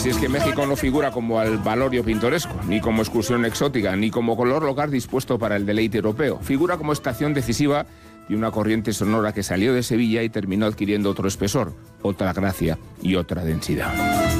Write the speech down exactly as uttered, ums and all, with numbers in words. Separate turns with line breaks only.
Así es que México no figura como albalorio pintoresco, ni como excursión exótica, ni como color local dispuesto para el deleite europeo. Figura como estación decisiva de una corriente sonora que salió de Sevilla y terminó adquiriendo otro espesor, otra gracia y otra densidad.